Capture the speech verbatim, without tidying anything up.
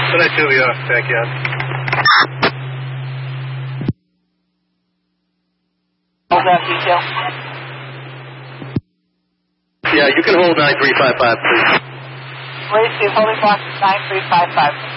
Tonight, two, we are backyard. Hold that detail. Yeah, you can hold nine three five five, please. Race is holding block nine three five five.